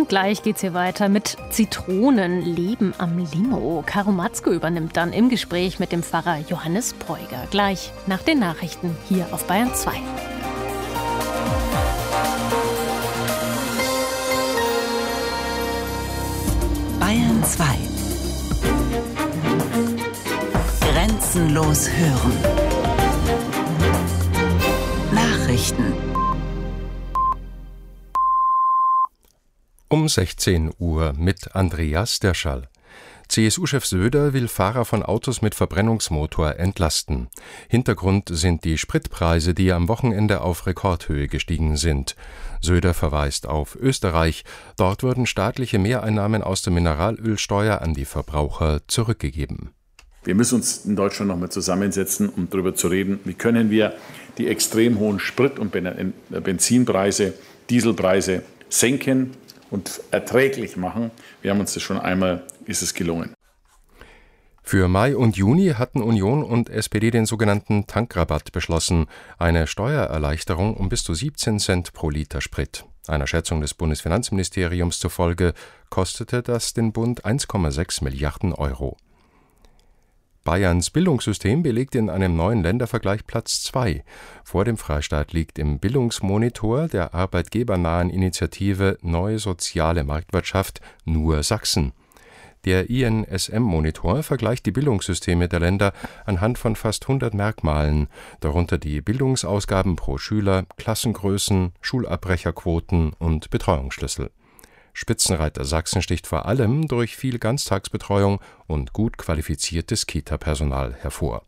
gleich geht's hier weiter mit Zitronenleben am Limo. Caro Matzko übernimmt dann im Gespräch mit dem Pfarrer Johannes Preuger. Gleich nach den Nachrichten hier auf Bayern 2. Bayern 2. Grenzenlos hören. Nachrichten. Um 16 Uhr mit Andreas Derschall. CSU-Chef Söder will Fahrer von Autos mit Verbrennungsmotor entlasten. Hintergrund sind die Spritpreise, die am Wochenende auf Rekordhöhe gestiegen sind. Söder verweist auf Österreich. Dort wurden staatliche Mehreinnahmen aus der Mineralölsteuer an die Verbraucher zurückgegeben. Wir müssen uns in Deutschland noch mal zusammensetzen, um darüber zu reden, wie können wir die extrem hohen Sprit- und Benzinpreise, Dieselpreise senken und erträglich machen. Wir haben uns das schon einmal, ist es gelungen. Für Mai und Juni hatten Union und SPD den sogenannten Tankrabatt beschlossen, eine Steuererleichterung um bis zu 17 Cent pro Liter Sprit. Einer Schätzung des Bundesfinanzministeriums zufolge kostete das den Bund 1,6 Milliarden Euro. Bayerns Bildungssystem belegt in einem neuen Ländervergleich Platz 2. Vor dem Freistaat liegt im Bildungsmonitor der arbeitgebernahen Initiative Neue Soziale Marktwirtschaft nur Sachsen. Der INSM-Monitor vergleicht die Bildungssysteme der Länder anhand von fast 100 Merkmalen, darunter die Bildungsausgaben pro Schüler, Klassengrößen, Schulabbrecherquoten und Betreuungsschlüssel. Spitzenreiter Sachsen sticht vor allem durch viel Ganztagsbetreuung und gut qualifiziertes Kita-Personal hervor.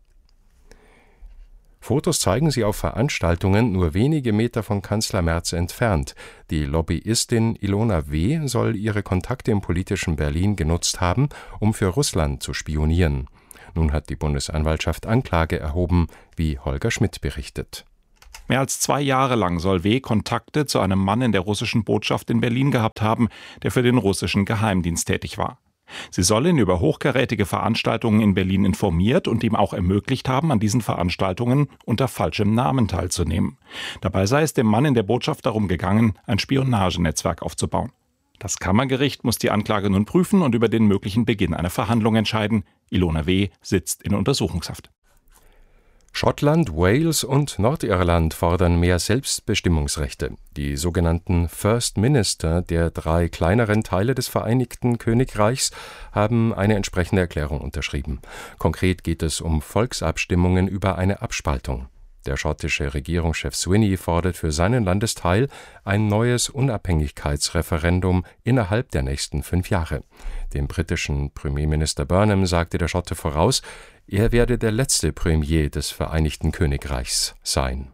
Fotos zeigen sie auf Veranstaltungen nur wenige Meter von Kanzler Merz entfernt. Die Lobbyistin Ilona W. soll ihre Kontakte im politischen Berlin genutzt haben, um für Russland zu spionieren. Nun hat die Bundesanwaltschaft Anklage erhoben, wie Holger Schmidt berichtet. Mehr als 2 Jahre lang soll W. Kontakte zu einem Mann in der russischen Botschaft in Berlin gehabt haben, der für den russischen Geheimdienst tätig war. Sie soll ihn über hochkarätige Veranstaltungen in Berlin informiert und ihm auch ermöglicht haben, an diesen Veranstaltungen unter falschem Namen teilzunehmen. Dabei sei es dem Mann in der Botschaft darum gegangen, ein Spionagenetzwerk aufzubauen. Das Kammergericht muss die Anklage nun prüfen und über den möglichen Beginn einer Verhandlung entscheiden. Ilona W. sitzt in Untersuchungshaft. Schottland, Wales und Nordirland fordern mehr Selbstbestimmungsrechte. Die sogenannten First Minister der 3 kleineren Teile des Vereinigten Königreichs haben eine entsprechende Erklärung unterschrieben. Konkret geht es um Volksabstimmungen über eine Abspaltung. Der schottische Regierungschef Swinney fordert für seinen Landesteil ein neues Unabhängigkeitsreferendum innerhalb der nächsten 5 Jahre. Dem britischen Premierminister Burnham sagte der Schotte voraus, er werde der letzte Premier des Vereinigten Königreichs sein.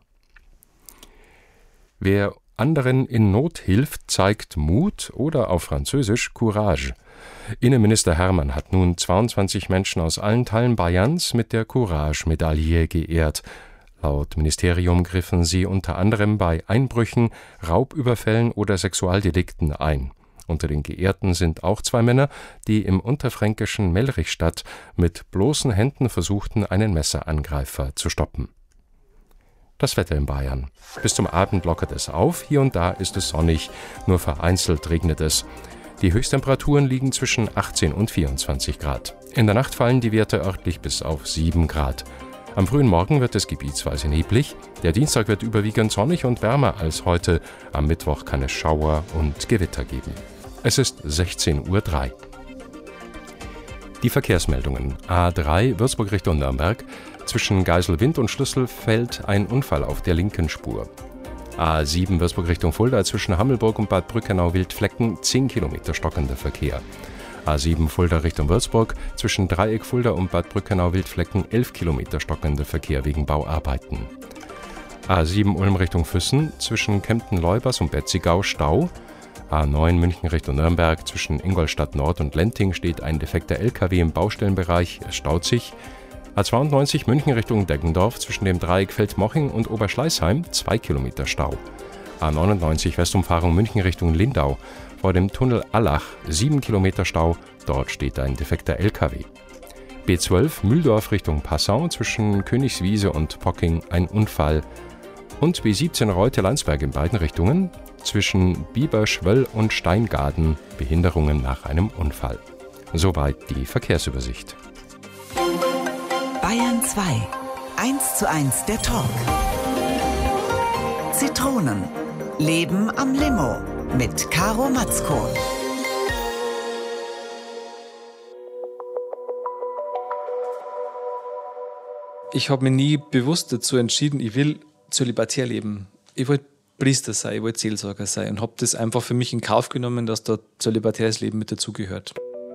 Wer anderen in Not hilft, zeigt Mut oder auf Französisch Courage. Innenminister Hermann hat nun 22 Menschen aus allen Teilen Bayerns mit der Courage-Medaille geehrt. Laut Ministerium griffen sie unter anderem bei Einbrüchen, Raubüberfällen oder Sexualdelikten ein. Unter den Geehrten sind auch 2 Männer, die im unterfränkischen Mellrichstadt mit bloßen Händen versuchten, einen Messerangreifer zu stoppen. Das Wetter in Bayern. Bis zum Abend lockert es auf, hier und da ist es sonnig, nur vereinzelt regnet es. Die Höchsttemperaturen liegen zwischen 18 und 24 Grad. In der Nacht fallen die Werte örtlich bis auf 7 Grad. Am frühen Morgen wird es gebietsweise neblig. Der Dienstag wird überwiegend sonnig und wärmer als heute. Am Mittwoch kann es Schauer und Gewitter geben. Es ist 16:03 Uhr. Die Verkehrsmeldungen. A3 Würzburg Richtung Nürnberg. Zwischen Geiselwind und Schlüsselfeld ein Unfall auf der linken Spur. A7 Würzburg Richtung Fulda zwischen Hammelburg und Bad Brückenau-Wildflecken 10 Kilometer stockender Verkehr. A7 Fulda Richtung Würzburg zwischen Dreieck Fulda und Bad Brückenau-Wildflecken 11 Kilometer stockender Verkehr wegen Bauarbeiten. A7 Ulm Richtung Füssen zwischen Kempten-Leubers und Betzigau Stau. A9 München Richtung Nürnberg zwischen Ingolstadt Nord und Lenting steht ein defekter LKW im Baustellenbereich, es staut sich. A92 München Richtung Deggendorf zwischen dem Dreieck Feldmoching und Oberschleißheim 2 Kilometer Stau. A99 Westumfahrung München Richtung Lindau. Vor dem Tunnel Allach 7 Kilometer Stau, dort steht ein defekter LKW. B12 Mühldorf Richtung Passau zwischen Königswiese und Pocking ein Unfall. Und B17 Reute-Landsberg in beiden Richtungen. zwischen Bieberschwöll und Steingaden, Behinderungen nach einem Unfall. Soweit die Verkehrsübersicht. Bayern 2. 1:1 der Talk. Zitronen. Leben am Limo. Mit Caro Matzko. Ich habe mich nie bewusst dazu entschieden, ich will zölibatär leben. Ich wollte Priester sein, ich wollte Seelsorger sein und habe das einfach für mich in Kauf genommen, dass da zölibatäres Leben mit dazugehört.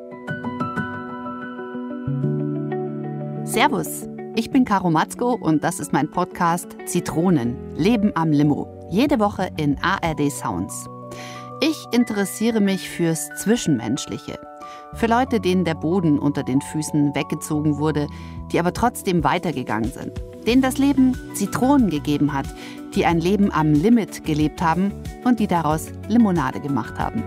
Servus, ich bin Caro Matzko und das ist mein Podcast Zitronen, Leben am Limo. Jede Woche in ARD Sounds. Ich interessiere mich fürs Zwischenmenschliche. Für Leute, denen der Boden unter den Füßen weggezogen wurde, die aber trotzdem weitergegangen sind. Denen das Leben Zitronen gegeben hat, die ein Leben am Limit gelebt haben und die daraus Limonade gemacht haben.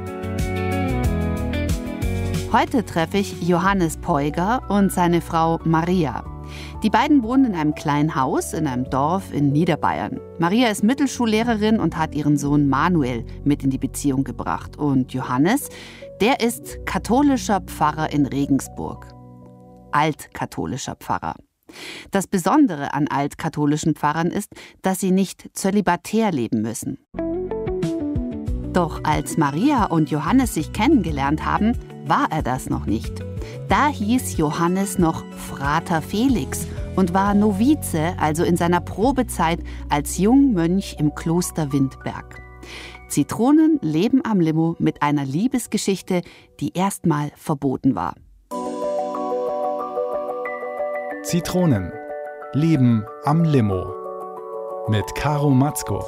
Heute treffe ich Johannes Poiger und seine Frau Maria. Die beiden wohnen in einem kleinen Haus in einem Dorf in Niederbayern. Maria ist Mittelschullehrerin und hat ihren Sohn Manuel mit in die Beziehung gebracht. Und Johannes, der ist katholischer Pfarrer in Regensburg. Altkatholischer Pfarrer. Das Besondere an altkatholischen Pfarrern ist, dass sie nicht zölibatär leben müssen. Doch als Maria und Johannes sich kennengelernt haben, war er das noch nicht. Da hieß Johannes noch Frater Felix und war Novize, also in seiner Probezeit als Jungmönch im Kloster Windberg. Zitronen leben am Limo mit einer Liebesgeschichte, die erstmal verboten war. Zitronen. Leben am Limo. Mit Caro Matzko.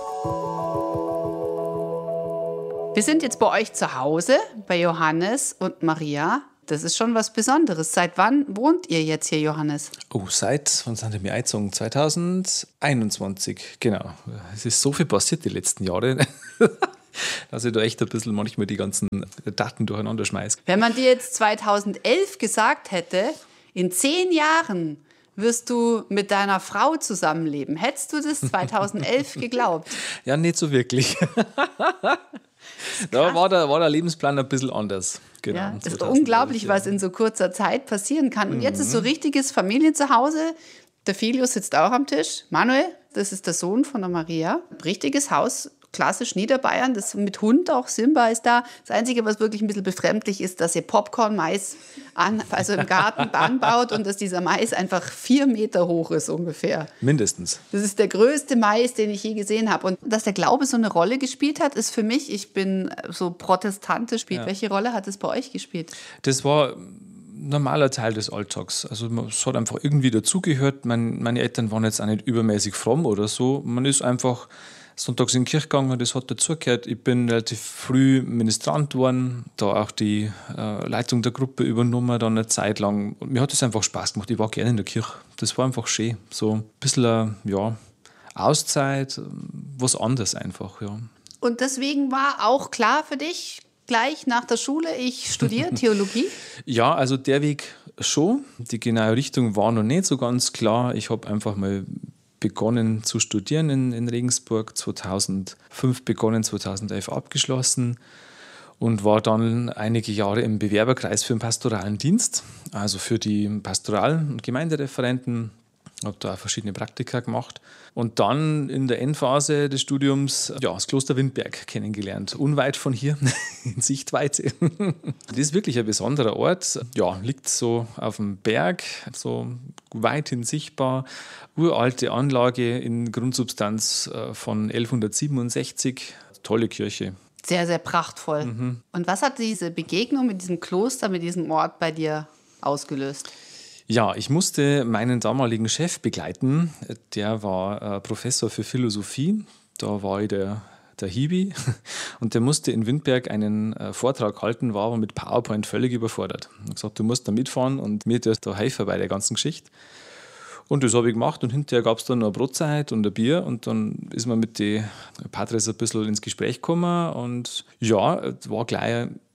Wir sind jetzt bei euch zu Hause, bei Johannes und Maria. Das ist schon was Besonderes. Seit wann wohnt ihr jetzt hier, Johannes? Oh, wann sind wir eingezogen? 2021, genau. Es ist so viel passiert die letzten Jahre, dass ich da echt ein bisschen manchmal die ganzen Daten durcheinander schmeiße. Wenn man dir jetzt 2011 gesagt hätte, in 10 Jahren wirst du mit deiner Frau zusammenleben, hättest du das 2011 geglaubt? Ja, nicht so wirklich. Da war der Lebensplan ein bisschen anders. Genau, ja, das ist unglaublich, was in so kurzer Zeit passieren kann. Und jetzt ist so richtiges Familienzuhause. Der Filius sitzt auch am Tisch. Manuel, das ist der Sohn von der Maria. Richtiges Haus, klassisch Niederbayern, das mit Hund auch, Simba ist da. Das Einzige, was wirklich ein bisschen befremdlich ist, dass ihr Popcorn-Mais im Garten anbaut und dass dieser Mais einfach 4 Meter hoch ist ungefähr. Mindestens. Das ist der größte Mais, den ich je gesehen habe. Und dass der Glaube so eine Rolle gespielt hat, ist für mich, ich bin so protestantisch, Welche Rolle hat es bei euch gespielt? Das war ein normaler Teil des Alltags. Also es hat einfach irgendwie dazugehört. Meine Eltern waren jetzt auch nicht übermäßig fromm oder so. Man ist einfach sonntags in die Kirche gegangen, das hat dazugehört. Ich bin relativ früh Ministrant geworden, da auch die Leitung der Gruppe übernommen, dann eine Zeit lang. Und mir hat es einfach Spaß gemacht. Ich war gerne in der Kirche. Das war einfach schön. So ein bisschen, Auszeit, was anderes einfach, ja. Und deswegen war auch klar für dich, gleich nach der Schule, ich studiere Theologie? Ja, also der Weg schon. Die genaue Richtung war noch nicht so ganz klar. Ich habe einfach mal begonnen zu studieren in Regensburg, 2005 begonnen, 2011 abgeschlossen und war dann einige Jahre im Bewerberkreis für den pastoralen Dienst, also für die Pastoral- und Gemeindereferenten. Habe da auch verschiedene Praktika gemacht und dann in der Endphase des Studiums das Kloster Windberg kennengelernt, unweit von hier in Sichtweite. Das ist wirklich ein besonderer Ort, liegt so auf dem Berg, so weithin sichtbar, uralte Anlage in Grundsubstanz von 1167, tolle Kirche. Sehr, sehr prachtvoll. Mhm. Und was hat diese Begegnung mit diesem Kloster, mit diesem Ort bei dir ausgelöst? Ja, ich musste meinen damaligen Chef begleiten. Der war Professor für Philosophie. Da war ich der Hiwi. Und der musste in Windberg einen Vortrag halten, war aber mit PowerPoint völlig überfordert. Er hat gesagt, du musst da mitfahren und mir da helfen bei der ganzen Geschichte. Und das habe ich gemacht und hinterher gab es dann noch eine Brotzeit und ein Bier und dann ist man mit den Patres ein bisschen ins Gespräch gekommen und ja, es war gleich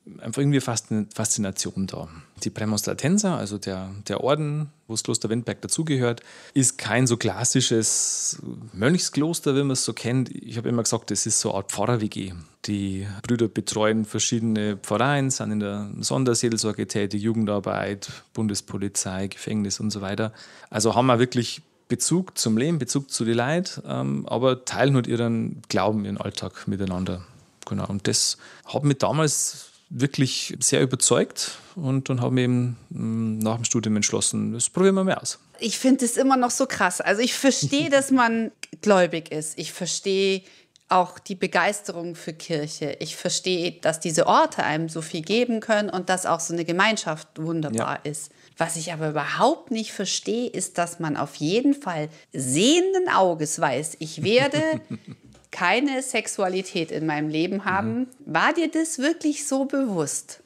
einfach irgendwie Faszination da. Die Prämonstratenser, also der Orden, wo das Kloster Windberg dazugehört, ist kein so klassisches Mönchskloster, wie man es so kennt. Ich habe immer gesagt, das ist so eine Art Pfarrer-WG. Die Brüder betreuen verschiedene Pfarreien, sind in der Sonderseelsorge tätig, Jugendarbeit, Bundespolizei, Gefängnis und so weiter. Also haben wir wirklich Bezug zum Leben, Bezug zu den Leuten, aber teilen halt ihren Glauben, ihren Alltag miteinander. Genau. Und das hat mich damals wirklich sehr überzeugt und dann haben wir eben nach dem Studium entschlossen, das probieren wir mal aus. Ich finde es immer noch so krass. Also ich verstehe, dass man gläubig ist. Ich verstehe auch die Begeisterung für Kirche. Ich verstehe, dass diese Orte einem so viel geben können und dass auch so eine Gemeinschaft wunderbar ist. Was ich aber überhaupt nicht verstehe, ist, dass man auf jeden Fall sehenden Auges weiß, ich werde keine Sexualität in meinem Leben haben. War dir das wirklich so bewusst?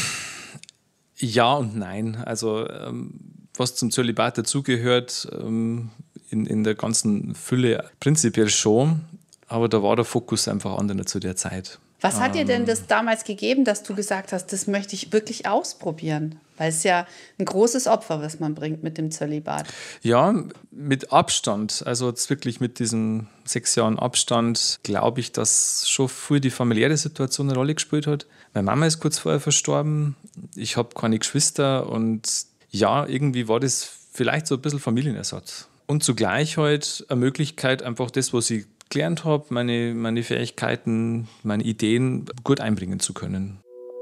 Ja und nein. Also was zum Zölibat dazugehört, in der ganzen Fülle prinzipiell schon, aber da war der Fokus einfach anderer zu der Zeit. Was hat dir denn das damals gegeben, dass du gesagt hast, das möchte ich wirklich ausprobieren? Weil es ja ein großes Opfer, was man bringt mit dem Zölibat. Ja, mit Abstand, also jetzt wirklich mit diesen 6 Jahren Abstand, glaube ich, dass schon früh die familiäre Situation eine Rolle gespielt hat. Meine Mama ist kurz vorher verstorben, ich habe keine Geschwister und ja, irgendwie war das vielleicht so ein bisschen Familienersatz. Und zugleich halt eine Möglichkeit, einfach das, was ich gelernt habe, meine Fähigkeiten, meine Ideen gut einbringen zu können.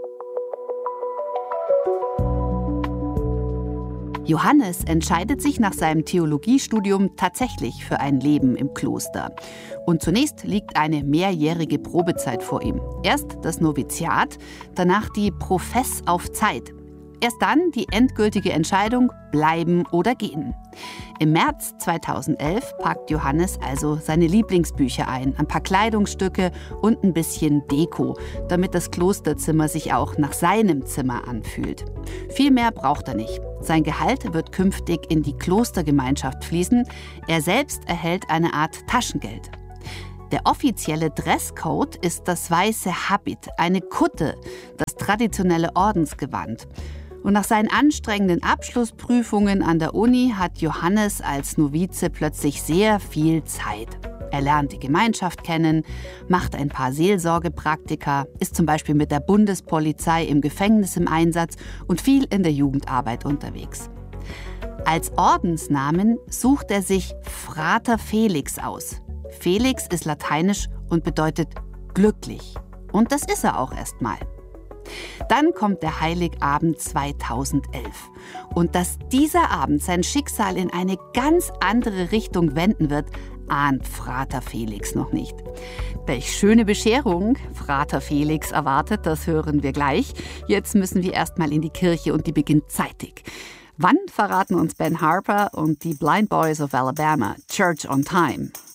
Johannes entscheidet sich nach seinem Theologiestudium tatsächlich für ein Leben im Kloster. Und zunächst liegt eine mehrjährige Probezeit vor ihm. Erst das Noviziat, danach die Profess auf Zeit. Erst dann die endgültige Entscheidung, bleiben oder gehen. Im März 2011 packt Johannes also seine Lieblingsbücher ein, ein paar Kleidungsstücke und ein bisschen Deko, damit das Klosterzimmer sich auch nach seinem Zimmer anfühlt. Viel mehr braucht er nicht. Sein Gehalt wird künftig in die Klostergemeinschaft fließen. Er selbst erhält eine Art Taschengeld. Der offizielle Dresscode ist das weiße Habit, eine Kutte, das traditionelle Ordensgewand. Und nach seinen anstrengenden Abschlussprüfungen an der Uni hat Johannes als Novize plötzlich sehr viel Zeit. Er lernt die Gemeinschaft kennen, macht ein paar Seelsorgepraktika, ist zum Beispiel mit der Bundespolizei im Gefängnis im Einsatz und viel in der Jugendarbeit unterwegs. Als Ordensnamen sucht er sich Frater Felix aus. Felix ist lateinisch und bedeutet glücklich. Und das ist er auch erstmal. Dann kommt der Heiligabend 2011. Und dass dieser Abend sein Schicksal in eine ganz andere Richtung wenden wird, ahnt Frater Felix noch nicht. Welch schöne Bescherung Frater Felix erwartet, das hören wir gleich. Jetzt müssen wir erstmal in die Kirche und die beginnt zeitig. Wann verraten uns Ben Harper und die Blind Boys of Alabama? Church on Time.